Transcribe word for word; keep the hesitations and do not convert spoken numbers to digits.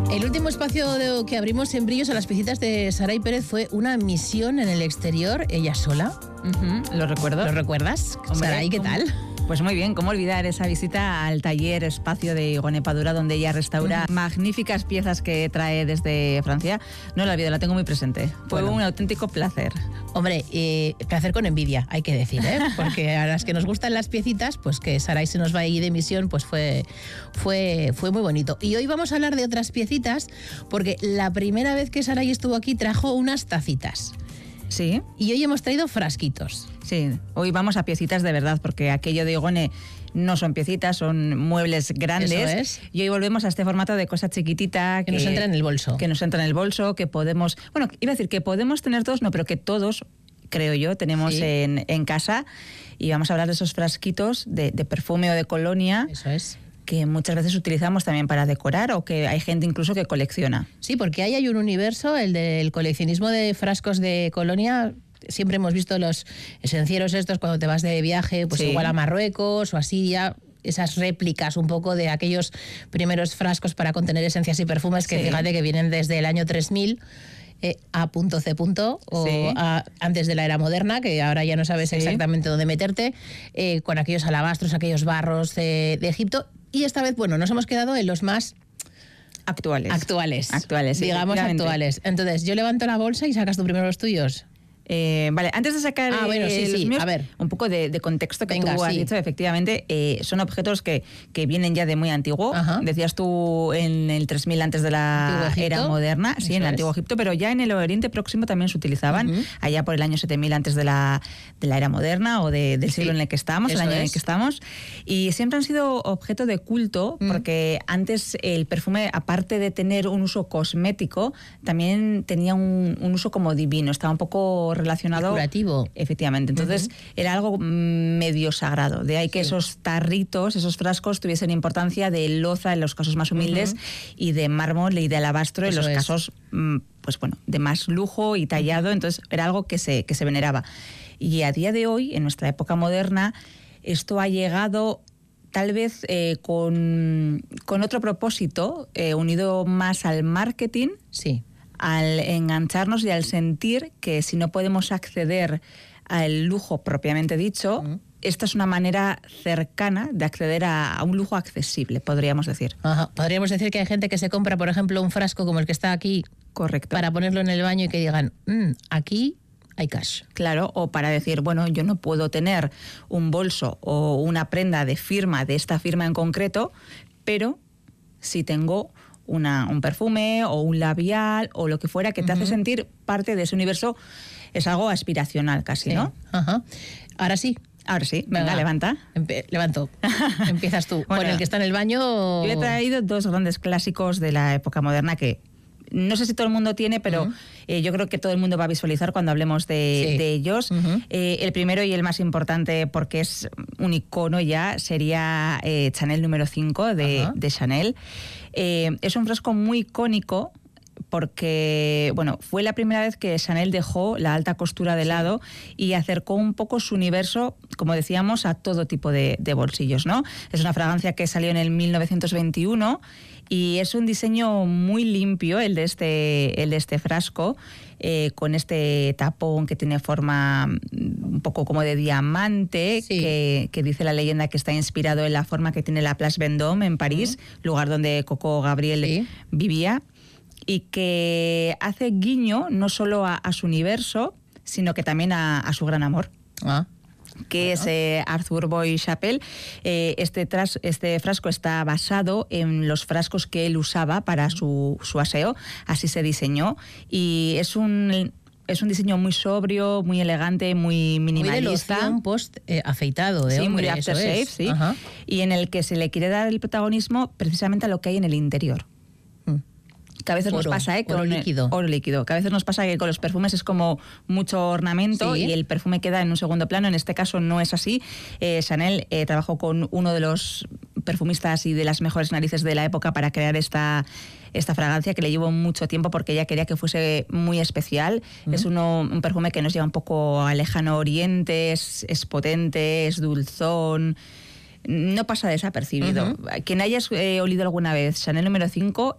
El último espacio de, que abrimos en Brillos a las piecitas de Saray Pérez fue una misión en el exterior, ella sola. Uh-huh, lo recuerdo. ¿Lo recuerdas? Hombre, Saray, ¿qué ¿cómo? tal? Pues muy bien, ¿cómo olvidar esa visita al taller espacio de Igone Padura, donde ella restaura uh-huh. magníficas piezas que trae desde Francia? No la olvido, la tengo muy presente. Fue bueno. un auténtico placer. Hombre, eh, placer con envidia, hay que decir, ¿eh? Porque a las que nos gustan las piecitas, pues que Saray se nos va ahí de misión, pues fue, fue, fue muy bonito. Y hoy vamos a hablar de otras piecitas, porque la primera vez que Saray estuvo aquí trajo unas tacitas. Sí. Y hoy hemos traído frasquitos. Sí, hoy vamos a piecitas de verdad, porque aquello de Igone no son piecitas, son muebles grandes. Eso es. Y hoy volvemos a este formato de cosa chiquitita. Que, que nos entra en el bolso. Que nos entra en el bolso, que podemos... Bueno, iba a decir que podemos tener todos, no, pero que todos, creo yo, tenemos sí. en, en casa. Y vamos a hablar de esos frasquitos de, de perfume o de colonia. Eso es. Que muchas veces utilizamos también para decorar o que hay gente incluso que colecciona. Sí, porque ahí hay un universo, el del coleccionismo de frascos de colonia. Siempre hemos visto los esencieros estos cuando te vas de viaje, pues sí. igual a Marruecos o a Siria, esas réplicas un poco de aquellos primeros frascos para contener esencias y perfumes que sí. fíjate que vienen desde el año tres mil. Eh, A C. o sí. a, antes de la era moderna, que ahora ya no sabes sí. exactamente dónde meterte, eh, con aquellos alabastros, aquellos barros de, de Egipto. Y esta vez, bueno, nos hemos quedado en los más actuales. Actuales. Actuales, sí, digamos actuales. Entonces, yo levanto la bolsa y sacas tú primero los tuyos. Eh, vale, antes de sacar ah, bueno, sí, eh, los sí. míos, a ver. un poco de, de contexto que Venga, tú has sí. dicho, efectivamente, eh, son objetos que, que vienen ya de muy antiguo. Ajá. Decías tú en el tres mil antes de la era moderna, sí, Eso en el es. Antiguo Egipto, pero ya en el Oriente Próximo también se utilizaban, uh-huh. allá por el año siete mil antes de la, de la era moderna o de, del siglo sí. en el que estamos, Eso el año es. en el que estamos. Y siempre han sido objeto de culto, uh-huh. porque antes el perfume, aparte de tener un uso cosmético, también tenía un, un uso como divino, estaba un poco relacionado... Curativo. Efectivamente, entonces uh-huh. era algo medio sagrado, de ahí que sí. esos tarritos, esos frascos tuviesen importancia de loza en los casos más humildes uh-huh. y de mármol y de alabastro en Eso los es. casos, pues bueno, de más lujo y tallado, entonces era algo que se, que se veneraba. Y a día de hoy, en nuestra época moderna, esto ha llegado tal vez eh, con, con otro propósito, eh, unido más al marketing. Sí. Al engancharnos y al sentir que si no podemos acceder al lujo propiamente dicho, uh-huh. esta es una manera cercana de acceder a, a un lujo accesible, podríamos decir. Ajá. Podríamos decir que hay gente que se compra, por ejemplo, un frasco como el que está aquí, correcto, para ponerlo en el baño y que digan, mmm, aquí hay cash. Claro, o para decir, bueno, yo no puedo tener un bolso o una prenda de firma, de esta firma en concreto, pero si tengo... Una, un perfume o un labial o lo que fuera que te uh-huh. hace sentir parte de ese universo, es algo aspiracional casi, sí. ¿no? Ajá. Ahora sí. Ahora sí, venga, venga levanta. Empe- levanto. Empiezas tú. Bueno, con el que está en el baño. Yo he traído dos grandes clásicos de la época moderna que no sé si todo el mundo tiene, pero uh-huh. eh, yo creo que todo el mundo va a visualizar cuando hablemos de, sí. de ellos. Uh-huh. Eh, el primero y el más importante, porque es un icono ya, sería eh, Chanel número cinco de, uh-huh. de Chanel. Eh, es un frasco muy icónico porque, bueno, fue la primera vez que Chanel dejó la alta costura de lado sí. y acercó un poco su universo, como decíamos, a todo tipo de, de bolsillos, ¿no? Es una fragancia que salió en el mil novecientos veintiuno y es un diseño muy limpio el de este, el de este frasco, eh, con este tapón que tiene forma un poco como de diamante, sí. que, que dice la leyenda que está inspirado en la forma que tiene la Place Vendôme en París, uh-huh. lugar donde Coco Gabriel sí. vivía, y que hace guiño no solo a, a su universo, sino que también a, a su gran amor. Ah. que bueno. es eh, Arthur Boy Chapelle. Eh, este, tras, este frasco está basado en los frascos que él usaba para su, su aseo, así se diseñó, y es un... Es un diseño muy sobrio, muy elegante, muy minimalista. Muy de loción post eh, afeitado de sí, hombre, muy aftershave, es. sí. Ajá. Y en el que se le quiere dar el protagonismo precisamente a lo que hay en el interior. Mm. Que a veces oro, nos pasa, ¿eh? Oro con líquido. Oro líquido. Que a veces nos pasa que con los perfumes es como mucho ornamento sí. y el perfume queda en un segundo plano. En este caso no es así. Eh, Chanel eh, trabajó con uno de los perfumistas y de las mejores narices de la época para crear esta, esta fragancia, que le llevó mucho tiempo porque ella quería que fuese muy especial. Mm. Es uno, un perfume que nos lleva un poco al lejano oriente, es, es potente, es dulzón. No pasa desapercibido. Uh-huh. Quien haya eh, olido alguna vez Chanel número cinco